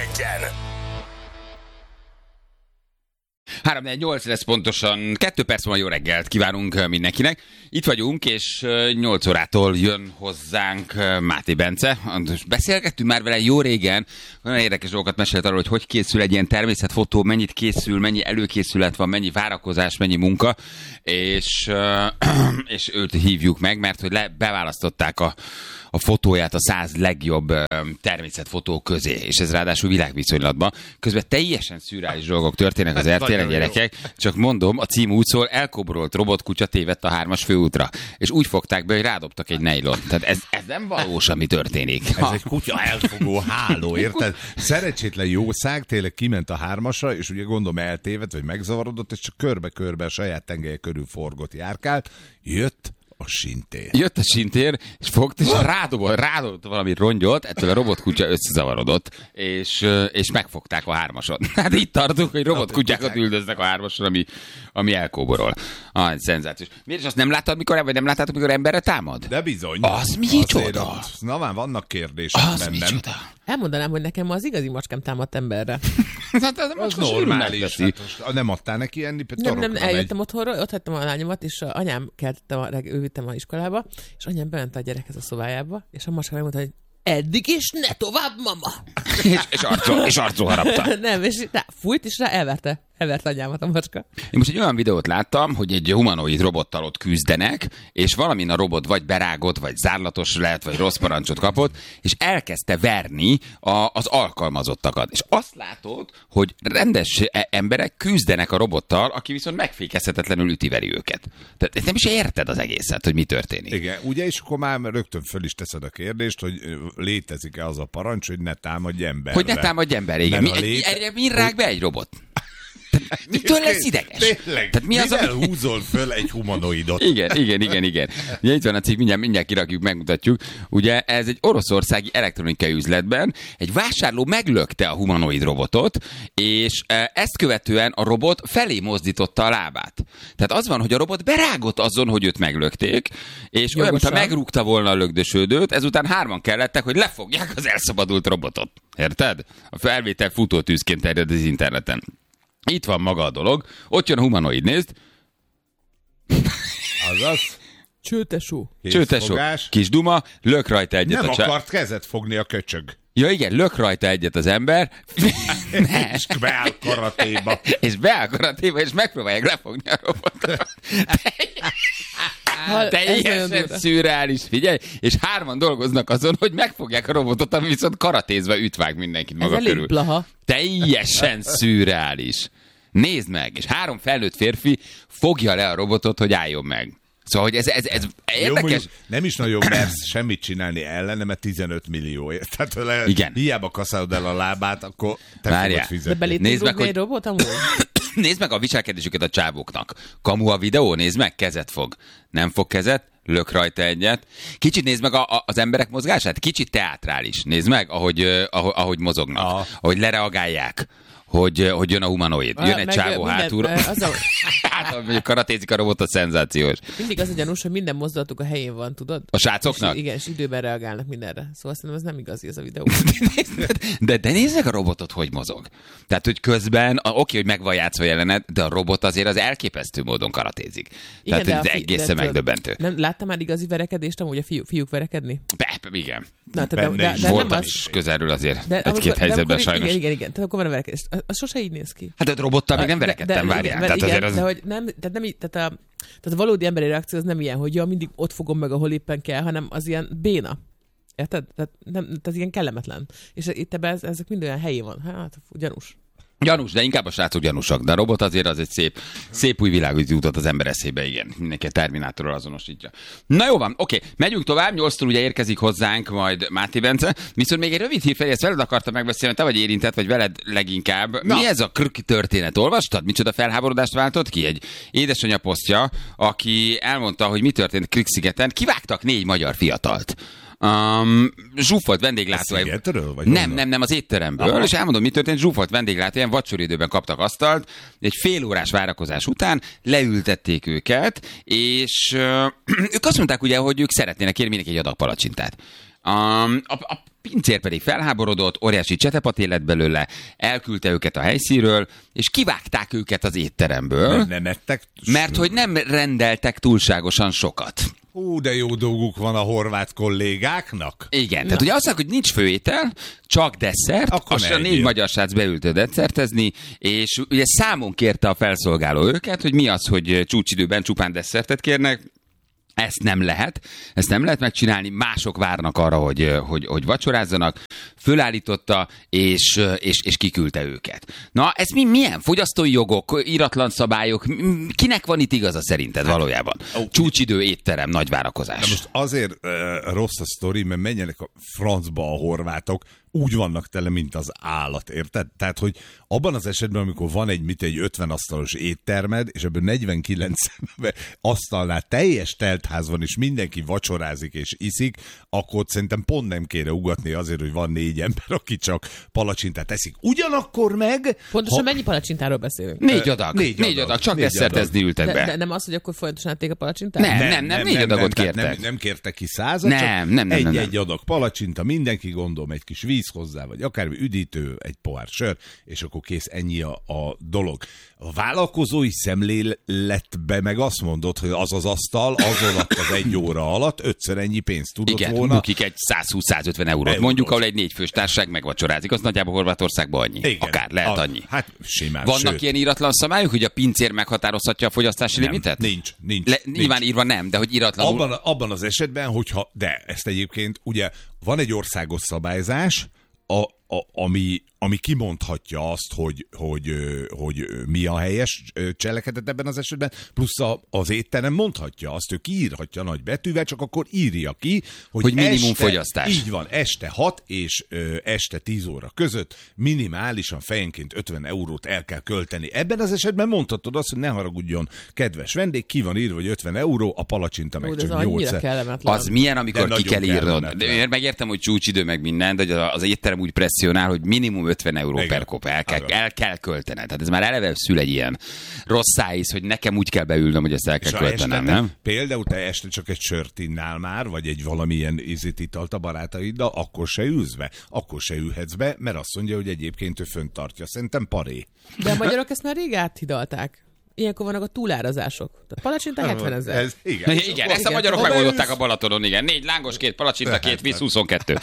Pénteken! 3-4-8 lesz pontosan, 2 perc van, jó reggelt kívánunk mindenkinek. Itt vagyunk, és 8 órától jön hozzánk Máté Bence. Beszélgettünk már vele jó régen, olyan érdekes dolgokat mesélt arról, hogy készül egy ilyen természetfotó, mennyit készül, mennyi előkészület van, mennyi várakozás, mennyi munka, és őt hívjuk meg, mert hogy beválasztották a fotóját a 100 legjobb természetfotó közé, és ez ráadásul világviszonylatban. Közben teljesen szürreális dolgok történnek az RTL-en, gyerekek. Csak mondom, a cím úgy szól, elkobrolt robotkutya tévedt a 3-as főútra. És úgy fogták be, hogy rádobtak egy nejlon. Tehát ez nem valós, ami történik. Ez egy kutya elfogó háló, érted? Szerencsétlen jószág tényleg kiment a 3-asra, és ugye gondolom eltévedt, vagy megzavarodott, és csak körbe-körbe a saját tengelye körül forgott, járkált. Jött a sintér, és fogta, és rádobott valami rongyot, ettől a robotkutya összezavarodott, és megfogták a 3-ason. Hát itt tartunk, hogy robotkutyákat üldöznek a 3-ason, ami elkóborol. Szenzációs. Miért is azt nem láttad, mikor emberre támad? De bizony. Az micsoda? Na már vannak kérdések bennem. Micsoda? Elmondanám, hogy nekem az igazi macskám támadt emberre. Az normális. Hát, nem adtál neki enni? Nem, eljöttem otthonról, ott hagytam a lányomat, és anyám keltettem, ő vittem a iskolába, és anyám bement a gyerekhez a szobájába, és a macska megmondta, hogy eddig és ne tovább, mama! és arcról harapta. Nem, és fújt, és elverte anyámat a macska. Én most egy olyan videót láttam, hogy egy humanoid robottal ott küzdenek, és valamin a robot vagy berágott, vagy zárlatos lehet, vagy rossz parancsot kapott, és elkezdte verni az alkalmazottakat. És azt látod, hogy rendes emberek küzdenek a robottal, aki viszont megfékezhetetlenül ütiveri őket. Tehát nem is érted az egészet, hogy mi történik. Igen, ugye, és akkor már rögtön föl is teszed a kérdést, hogy létezik-e az a parancs, hogy ne támadj emberre. Hogy ne támadj emberre, igen. Mi rág be egy robot? Mitől lesz ideges? Tényleg, tehát mi az, húzol föl egy humanoidot? Igen. Ugye itt van a cikk, mindjárt kirakjuk, megmutatjuk. Ugye ez egy oroszországi elektronikai üzletben egy vásárló meglökte a humanoid robotot, és ezt követően a robot felé mozdította a lábát. Tehát az van, hogy a robot berágott azon, hogy őt meglökték, és olyan, mintha megrúgta volna a lökdösődőt, ezután 3 kellettek, hogy lefogják az elszabadult robotot. Érted? A felvétel futótűzként terjed az interneten. Itt van maga a dolog. Ott jön a humanoid, nézd. Azaz. Csőtesó. Kis duma, lök rajta egyet. Nem akart kezet fogni a köcsög. Ja igen, lök rajta egyet az ember. És beáll karatéba. És megpróbálják lefogni a robotot. Teljesen szürreális, figyelj, és 3 dolgoznak azon, hogy megfogják a robotot, ami viszont karatézve ütvág mindenkit maga körül. Plaha. Teljesen szürreális. Nézd meg, és 3 felnőtt férfi fogja le a robotot, hogy álljon meg. Szóval, hogy ez érdekes. Jó, nem is nagyon mersz semmit csinálni ellene, mert 15 millióért. Tehát igen. Hiába kaszálod el a lábát, akkor te fogod fizetni. De belétünk rúgni egy robot amúgy? Nézd meg a viselkedésüket a csávóknak. Kamu a videó, nézd meg, kezet fog. Nem fog kezet, lök rajta egyet. Kicsit nézd meg az emberek mozgását, kicsit teátrális. Nézd meg, ahogy mozognak, ahogy lereagálják. Hogy jön a humanoid. Jön egy csávó hátulra. Hogy karatézik a robot, a szenzációs. Mindig az a gyanús, hogy minden mozdulatuk a helyén van, tudod? A srácoknak? És, igen, és időben reagálnak mindenre. Szóval szerintem ez nem igazi ez a videó. De nézd meg a robotot, hogy mozog. Tehát, hogy közben, oké, hogy meg van játszva jelenet, de a robot azért az elképesztő módon karatézik. Igen, tehát, hogy egészen megdöbbentő. Nem láttam már igazi verekedést, amúgy a fiúk verekedni? Igen. De voltam is közelről azért. Egy-két helyzetben sajnos. Igen. Tehát akkor van a verekedés. Az sose így néz ki. Hát a robottal még nem verekedtem, várjál. Tehát azért az... Tehát a valódi emberi reakció az nem ilyen, hogy mindig ott fogom meg, ahol éppen kell, hanem az ilyen béna. Érted? Tehát ilyen kellemetlen. És itt ebben ezek mind olyan helyén van. Hát, gyanús. Gyanús, de inkább a srácok gyanúsak. De a robot azért az egy szép új világot jutott az ember eszébe, igen. Mindenki a Terminátorral azonosítja. Na jó van, oké. Megyünk tovább, 8-tól ugye érkezik hozzánk majd Máté Bence. Viszont még egy rövid hírfejl, ezt veled akartam megbeszélni, te vagy érintett, vagy veled leginkább. Na. Mi ez a krk történet? Olvastad? Micsoda felháborodást váltott ki? Egy édesanyja posztja, aki elmondta, hogy mi történt Krk-szigeten. Kivágtak 4 magyar fiatalt. Zsúfolt vendéglátó. Nem, az étteremből. Aha. És elmondom, mi történt. Zsúfolt vendéglátó, ilyen vacsoridőben kaptak asztalt, egy fél órás várakozás után leültették őket, és ők azt mondták ugye, hogy ők szeretnének kérni mindenki egy adag palacsintát. A pincér pedig felháborodott, óriási csetepaté lett belőle, elküldte őket a helyszínről, és kivágták őket az étteremből, Nem ettek. mert hogy nem rendeltek túlságosan sokat. Hú, de jó dolguk van a horvát kollégáknak. Igen, tehát ugye azt mondják, hogy nincs főétel, csak desszert, Akkor azt ne a 4 egyél. magyar srác beült desszertezni, és ugye számon kérte a felszolgáló őket, hogy mi az, hogy csúcsidőben csupán desszertet kérnek. Ezt nem lehet megcsinálni, mások várnak arra, hogy vacsorázzanak, fölállította, és kiküldte őket. Na, ez milyen fogyasztói jogok, íratlan szabályok, kinek van itt igaza szerinted valójában? Csúcsidő, étterem, nagy várakozás. De most azért rossz a sztori, mert menjenek a francba a horvátok, úgy vannak tele, mint az állat, érted? Tehát, hogy abban az esetben, amikor van egy 50 asztalos éttermed, és ebből 49 asztalnál teljes teltház van, és mindenki vacsorázik és iszik, akkor szerintem pont nem kéne ugatni azért, hogy van 4 ember, aki csak palacsintát eszik. Ugyanakkor meg... Pontosan mennyi palacsintáról beszélünk? 4 adag, csak négy desszertezni ültek be. De nem az, hogy akkor folyamatosan ették a palacsintát? Nem, 4 adagot tehát kértek. Nem kértek ki 100-at, Nem. egy adag palacsinta, mindenki gondolom egy kis víz hozzá, vagy akármi üdítő, egy pohár sör, és akkor kész, ennyi a dolog. A vállalkozói szemléletbe meg azt mondod, hogy az asztal az alatt az 1 óra alatt 5-ször ennyi pénzt tudott Igen, volna. bukik egy 120-150 eurót. Mondjuk, ahol egy 4 fős társaság megvacsorázik, az nagyjából Horvátországban annyi. Igen, Akár, lehet annyi. Hát simán. Vannak sőt, ilyen íratlan szabályok, hogy a pincér meghatározhatja a fogyasztási limitet? Nincs. Nyilván írva nem, de hogy íratlanul... Abban az esetben, hogyha, de ezt egyébként, ugye van egy országos szabályzás, ami kimondhatja azt, hogy mi a helyes cselekedet ebben az esetben, plusz az étterem mondhatja azt, ő kiírhatja nagy betűvel, csak akkor írja ki, hogy minimum este, fogyasztás. Így van, este 6 és este 10 óra között minimálisan fejenként 50 eurót el kell költeni. Ebben az esetben mondhatod azt, hogy ne haragudjon, kedves vendég, ki van írva, hogy 50 euró, a palacsinta meg csak 8 kellemetlen. Az milyen, amikor De ki kell nagyon írnod? kellemetlen. Én megértem, hogy csúcsidő meg minden, de hogy az étterem úgy presszionál, hogy minimum 50 euró Igen. per kop el kell költened. Tehát ez már eleve szül egy ilyen rossz szájíz, hogy nekem úgy kell beülnöm, hogy ezt el kell költenem, nem? Például te este csak egy sört innál már, vagy egy valamilyen italt a barátaiddal, akkor se ülsz be, akkor se ülhetsz be, mert azt mondja, hogy egyébként ő fönt tartja. Szerintem paré. De a magyarok ezt már rég áthidalták. Ilyenkor vannak a túlárazások. Tehát palacsinta 70 000. Igen, ezt a magyarok megoldották a Balatonon, igen. 4 lángos, 2 palacsinta, 2 víz, 22.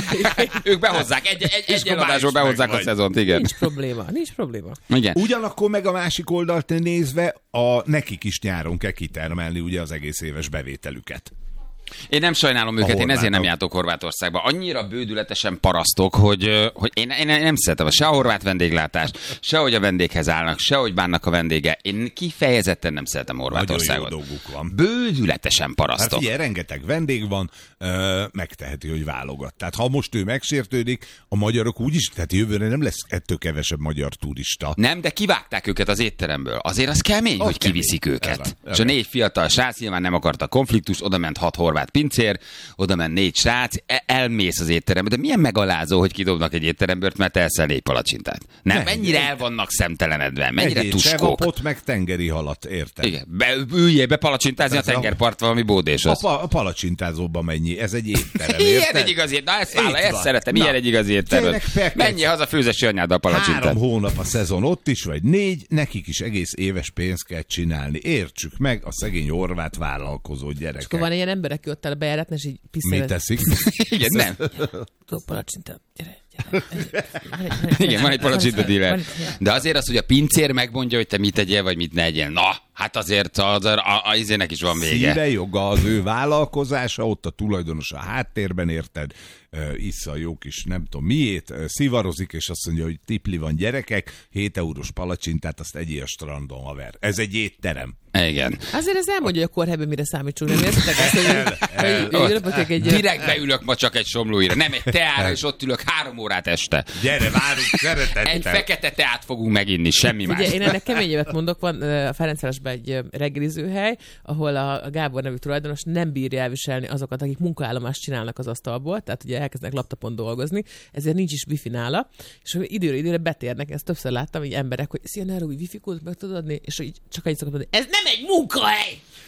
Ők behozzák, egy eladásból behozzák a szezont, igen. Nincs probléma. Igen. Ugyanakkor meg a másik oldalt nézve, nekik is nyáron kell kitermelni ugye az egész éves bevételüket. Én nem sajnálom őket, én ezért nem jártok Horvátországba. Annyira bődületesen parasztok, hogy én nem szeretem se a horvát vendéglátást, se hogy a vendéghez állnak, se hogy bánnak a vendége. Én kifejezetten nem szeretem Horvátországot. Nagyon jó dolguk van. Bődületesen parasztok. Hát figyelj, rengeteg vendég van, megteheti, hogy válogat. Tehát ha most ő megsértődik, a magyarok úgyis, tehát jövőre nem lesz ettől kevesebb magyar turista. Nem, de kivágták őket az étteremből. Azért az kemény, hogy kiviszik őket. És a 4 fiatal srác nyilván nem akarta konfliktust, oda ment 6 horvát pincér, oda ment 4 srác, elmész az étterembe. De milyen megalázó, hogy kidobnak egy étteremből, mert elszel 4 palacsintát. Nem, mennyire el vannak szemtelenedve, mennyire tuskók. Sevapot, meg tengeri halat, érted? Igen, üljél be palacsintázni a tengerpart valami bódéshoz. A palacsintázóba mennyi, ez egy étterem, Ilyen érted? egy igazi étterem. Na, ezt Itt van. szeretem, Na, ilyen egy igazi étterem. gyerek, felkelsz. Menjél haza főzesi anyáddal palacsintát. 3 hónap a szezon ott is, vagy 4, nekik is egész éves pénzt kell csinálni. Értsük meg a szegény horvát vállalkozó gyerekek. Akkor van ilyen emberek, aki ott áll a bejáratnál, és így Mit piszkálnak. teszik? Igen, nem. Tudok palacsintát, gyere. Igen, van egy palacsinta díler. Van- De azért az, hogy a pincér megmondja, hogy te mit tegyél, vagy mit ne egyél. Na, hát azért a izének is van vége. Szíve joga az ő vállalkozása, ott a tulajdonos a háttérben, érted? Issza a jó kis, nem tudom miét, szivarozik, és azt mondja, hogy tipli van gyerekek, 7 eurós palacsintát, azt egyél a strandon, haver. Ez egy étterem. Igen. Azért ez elmondja, hogy a kórhelyben mire számítsunk. Nem érzitek azt, hogy egy Direkt beülök ma csak egy somlóira, nem egy teára, és ott ülök 3 órát este. Gyere, várunk, szeretettel. Egy fekete teát fogunk meginni, semmi más. Ugye én ennek keményebbet mondok, van a Ferencvárosban egy reggelizőhely, ahol a Gábor nevű tulajdonos nem bírja elviselni azokat, akik munkaállomást csinálnak az asztalból, tehát ugye elkezdenek laptopon dolgozni, ezért nincs is wifi nála, és időre betérnek, ezt többször láttam, hogy emberek, hogy szia, ne rúgj, wifi kódot meg tudod adni, és így csak annyit szokott mondani, ez nem egy munkahely!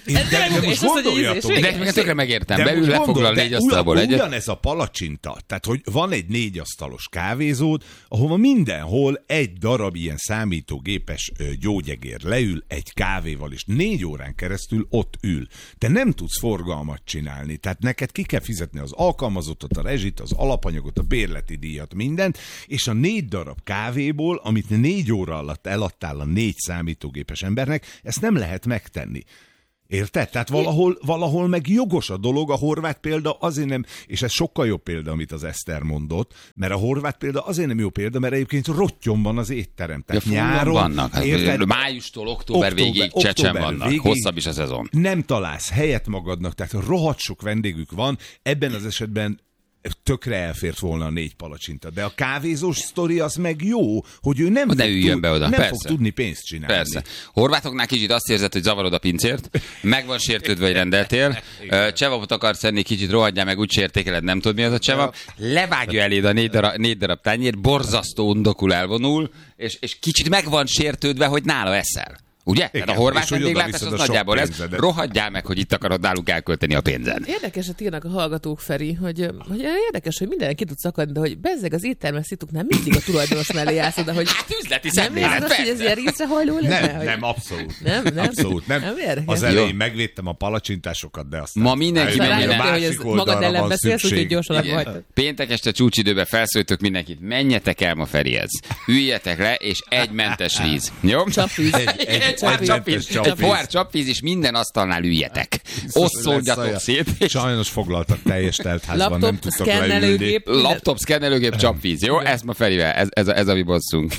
De most gondoljatok. De ezt tökre megértem. Beül, lefoglal 4 asztalból egyet. Ugyanez a palacsinta. Tehát, hogy van egy 4 asztalos kávézód, ahova mindenhol egy darab ilyen számítógépes gyógyegér leül egy kávéval, és 4 órán keresztül ott ül. Te nem tudsz forgalmat csinálni. Tehát neked ki kell fizetni az alkalmazottat, a rezsit, az alapanyagot, a bérleti díjat, mindent, és a 4 darab kávéból, amit 4 óra alatt eladtál a 4 számítógépes embernek, ezt nem lehet megtenni. Érted? Tehát valahol meg jogos a dolog, a horvát példa azért nem, és ez sokkal jobb példa, amit az Eszter mondott, mert a horvát példa azért nem jó példa, mert egyébként rottyom van az étterem. Tehát nyáron vannak. Érted? Májustól október végig Csecsen vannak. Végig hosszabb is a szezon. Nem találsz helyet magadnak, tehát rohadt sok vendégük van, ebben az esetben tökre elfért volna a 4 palacsinta. De a kávézós sztori az meg jó, hogy ő nem fog tudni pénzt csinálni. Persze. Horvátoknál kicsit azt érzed, hogy zavarod a pincért, meg van sértődve, hogy rendeltél, csevapot akarsz enni, kicsit rohadjál meg, úgy sértékeled, nem tudod mi az a csevap, levágja eléd a 4 darab tányért, borzasztó undokul elvonul, és kicsit meg van sértődve, hogy nála eszel. Ugye? Igen, tehát a horvát vendéglátás az nagyjából ez. Rohadjál meg, hogy itt akarod náluk elkölteni a pénzed. Érdekeset írnak a hallgatók, Feri, hogy érdekes, hogy mindenki ki tud szakadni, de hogy bezzeg az éttermes szituknál mindig a tulajdonos mellé állsz, de hogy hát üzleti szemlélet, persze. Hogy ez ilyen részrehajló lenne? Nem, abszolút. Nem? Abszolút nem. Az elején megvédtem a palacsintásokat, de aztán... Ma mindenki menjen hogy ez magad ellen beszélsz, úgyhogy gyorsan abba. Péntek este csúcsidőben felszólítok mindenkit, menjetek el ma Ferihez. Üljetek le, és egy mentes víz. Jó? Csapvíz. Egy pohár csapvíz, és minden asztalnál üljetek. Ott szórjatok szét. Sajnos foglaltak teljes teltházban, nem tudtak leülni. Laptop, szkennelőgép, csapvíz. Jó? Ez ma Ferivel. Ez a mi bosszunk.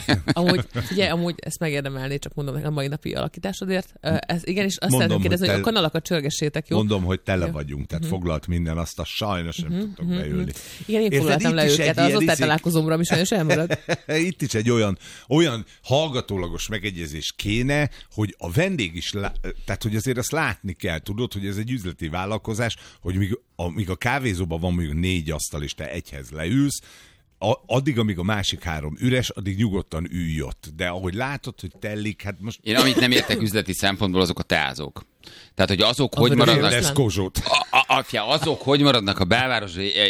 Amúgy ezt megérdemelné, csak mondom a mai napi alakításodért. Igenis, azt szeretném kérdezni, hogy a kanalakat csörgessétek, jó? Mondom, hogy tele vagyunk, tehát foglalt minden azt, sajnos nem tudtok beülni. Igen, én foglaltam le őket, az osztálytalálkozómra, ami sajnos elmarad. Itt is egy olyan hallgatólagos megegyezés kéne, hogy a vendég is, tehát hogy azért azt látni kell, tudod, hogy ez egy üzleti vállalkozás, hogy míg a kávézóban van mondjuk 4 asztal, és te egyhez leülsz, addig, amíg a másik 3 üres, addig nyugodtan ülj ott. De ahogy látod, hogy telik, hát most... Én amit nem értek üzleti szempontból, azok a teázók. Tehát, hogy azok hogy maradnak... Azok hogy maradnak a belváros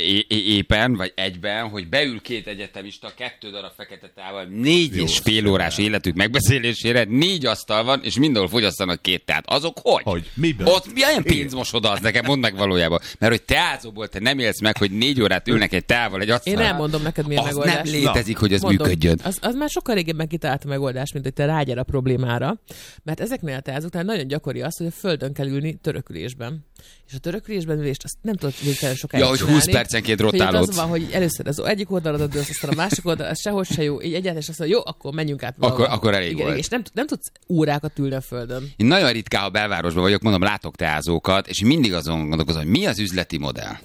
éppen, vagy egyben, hogy beül 2 egyetemista, 2 darab fekete tával, 4,5 órás életük megbeszélésére, 4 asztal van, és mindenhol fogyasztanak 2 teát. Azok hogy? Miből? Ott milyen pénzmosod az nekem? Mondd meg valójában. Mert hogy teázóból te nem élsz meg, hogy 4 órát ülnek egy teával egy asztalnál. Én elmondom neked, milyen megoldás. Nem létezik, hogy ez működjön. Az már sokkal régebben kitalált a megoldás, mint hogy te rágyere a problémára. Mert ezeknél a teázóknál nagyon gyakori az, hogy a földön kell ülni törökülésben. És a törökülésben ülést azt nem tudod végtelen sokáig csinálni. Hogy 20 percenként rotálódsz. Az van, hogy először az egyik oldaladat dőlsz, aztán a másik oldal, ez sehogy se jó. Így egyáltalán azt mondja, jó, akkor menjünk át valahol. Akkor elég igen, volt. És nem tudsz órákat ülni a földön. Én nagyon ritkán, ha belvárosban vagyok, mondom, látok teázókat, és mindig azon gondolkozom, hogy mi az üzleti modell.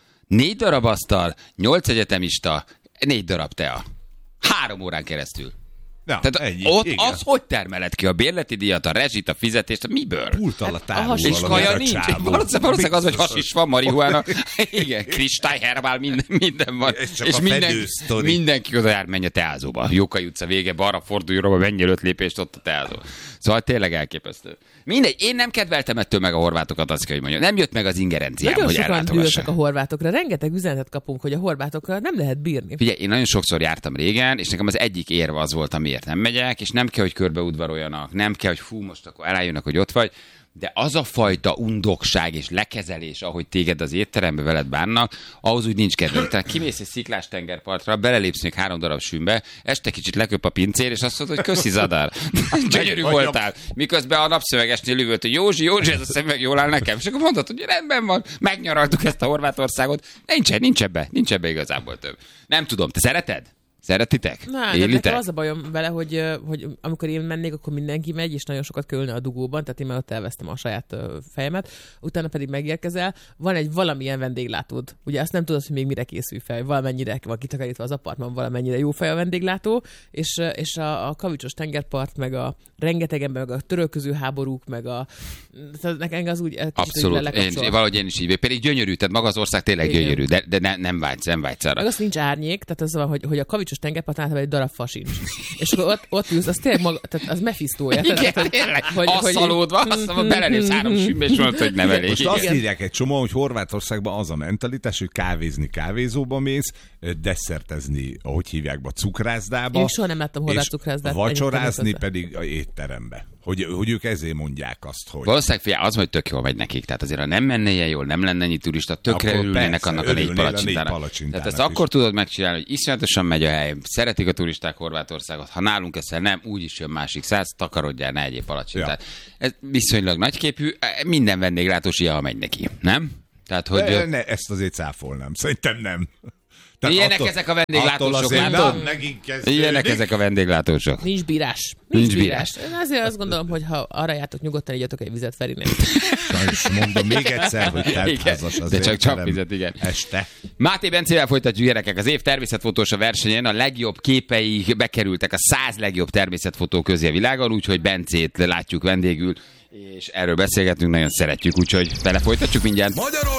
4 darab asztal, 8 egyetemista, 4 darab tea. 3 órán keresztül. Ja, tehát ott igen. Az hogy termeled ki a bérleti díjat, a rezsit, a fizetést, miből? Pulttal a távol. És kaja nincs. Valószínűleg az, hogy hasis van, marihuána. Igen, kristály, herbál, minden van. És mindenki oda jár, menj a teázóba. Jókai utca vége, balra fordulj, menj 5 lépést ott a teázó. Szóval tényleg elképesztő. Mindegy, én nem kedveltem ettől meg a horvátokat, azt kell, hogy mondjam. Nem jött meg az ingerenciám, hogy ellátogassam. Nagyon sokan a horvátokra. Rengeteg üzenetet kapunk, hogy a horvátokra nem lehet bírni. Figyelj, én nagyon sokszor jártam régen, és nekem az egyik érve az volt, amiért nem megyek, és nem kell, hogy körbeudvaroljanak, nem kell, hogy fú, most akkor elájönnek, hogy ott vagy. De az a fajta undokság és lekezelés, ahogy téged az étterembe veled bánnak, ahhoz úgy nincs kedvem. Tehát kimész egy sziklás tengerpartra, belelépsz még 3 darab sűnbe, este kicsit leköp a pincér, és azt mondod, hogy köszi Zadar. Gyönyörű voltál. Miközben a napszövegesnél üvölt, hogy Józsi, ez a szemüveg jól áll nekem. És akkor mondod, hogy rendben van, megnyaraltuk ezt a Horvátországot. Nincs ebbe igazából több. Nem tudom, te szereted? Szeretitek? Nekem az a bajom vele, hogy amikor én mennék, akkor mindenki megy, és nagyon sokat kell ülni a dugóban, tehát én már ott elvesztem a saját fejemet, utána pedig megérkezel, van egy valamilyen vendéglátód. Ugye azt nem tudod, hogy még mire készül fel, valamennyire van kitakarítva az apartman, valamennyire jó fej a vendéglátó, és a kavicsos tengerpart, meg a rengeteg ember, meg a törölköző háborúk, meg nekem az úgy abszolút, valahogy én is így. Pedig gyönyörű, tehát maga az ország tényleg gyönyörű, de nem vágysz arra. Meg azt nincs árnyék, tehát az van, hogy a kavicsos Lipcses tengerparton egy darab fa sincs. És akkor ott ülsz, az tényleg maga, tehát az Mephisto-ja. Igen, tényleg. Asszalódva, aztán belelépsz 3 sűrűbe, és mondod, hogy nem elég. Most azt írják egy csomó, hogy Horvátországban az a mentalitás, hogy kávézni kávézóba mész, desszertezni, ahogy hívják be, cukrászdába. Én soha nem láttam horvát cukrászdát. Vacsorázni pedig a étterembe. Hogy ők ezért mondják azt, hogy... Valószínűleg figyelj, az, hogy tök jól megy nekik. Tehát azért, ha nem menne ilyen jól, nem lenne ennyi turista, tökre Akkor örülnének persze, annak a 4 palacsintának. Tehát ezt akkor tudod megcsinálni, hogy iszonyatosan megy a hely, szeretik a turisták Horvátországot, ha nálunk ezt nem, úgyis jön másik 100, takarodjál, ne egyéb palacsintát. Ja. Ez viszonylag nagyképű, minden vendéglátós ilyen, ha megy neki, nem? Tehát, hogy... ezt azért cáfolnám, szerintem nem. Ilyenek ezek a vendéglátósok, látod? Ilyenek ezek a vendéglátósok. Nincs bírás. Nincs bírás. Én azért azt gondolom, hogy ha arra jártok, nyugodtan igyatok egy vizet Ferinél. Sajnos mondom még egyszer, hogy teltházas az de csak vizet, igen. Este. Máté Bencével folytatjuk, gyerekek. Az év természetfotósa versenyen a legjobb képei bekerültek a 100 legjobb természetfotó közé a világon, úgyhogy Bencét látjuk vendégül, és erről beszélgetünk, nagyon szeretjük, úgyhogy vele folytatjuk mindjárt.